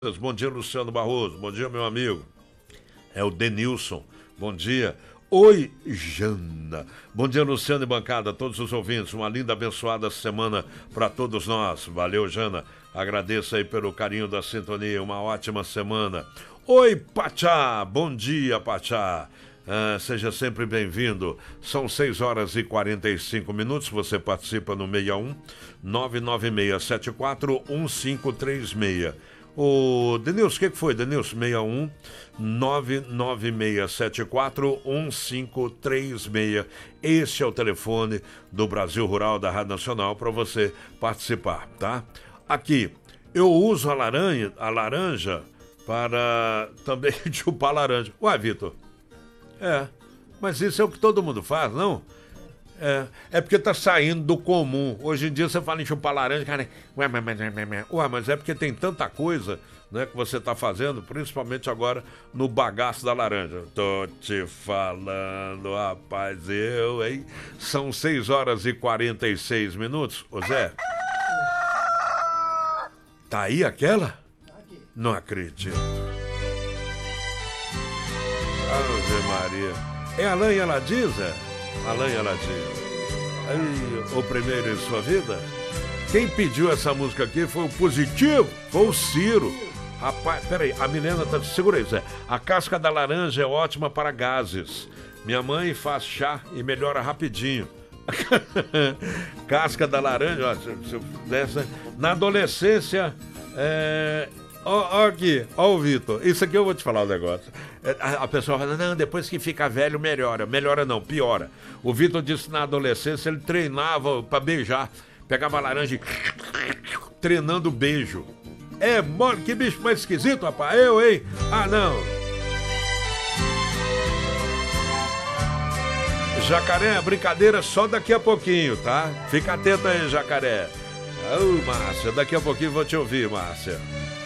Bom dia, Luciano Barroso. Bom dia, meu amigo. É o Denilson. Bom dia. Oi, Jana. Bom dia, Luciano e bancada, todos os ouvintes. Uma linda, abençoada semana para todos nós. Valeu, Jana. Agradeço aí pelo carinho da sintonia. Uma ótima semana. Oi, Pachá. Bom dia, Pachá. Seja sempre bem-vindo. São 6h45. Você participa no 61 99674 1536. Ô, Denilson, o que foi, Denilson? 61 99674 1536. Esse é o telefone do Brasil Rural da Rádio Nacional para você participar, tá? Aqui, eu uso a laranja para também chupar laranja. Ué, Vitor? Mas isso é o que todo mundo faz, não? É porque tá saindo do comum. Hoje em dia você fala em chupar laranja, cara. Mas é porque tem tanta coisa, né, que você tá fazendo, principalmente agora no bagaço da laranja. Tô te falando, rapaz, hein? São 6h46. Ô Zé. Tá aí aquela? Não acredito. Ave Maria. É a Alain Aladim, Zé? Alain Aladim. Aí, o primeiro em sua vida? Quem pediu essa música aqui foi o Positivo, foi o Ciro. Rapaz, peraí, a Milena tá... Segura aí, Zé. A casca da laranja é ótima para gases. Minha mãe faz chá e melhora rapidinho. Casca da laranja, ó, dessa... Na adolescência, Ó aqui, ó o Vitor. Isso aqui eu vou te falar um negócio. A pessoa fala, não, depois que fica velho melhora. Melhora não, piora. O Vitor disse que na adolescência ele treinava pra beijar. Pegava a laranja e... treinando beijo. Mano, que bicho mais esquisito, rapaz. Hein? Ah, não. Jacaré, brincadeira só daqui a pouquinho, tá? Fica atento aí, Jacaré. Márcia, daqui a pouquinho vou te ouvir, Márcia.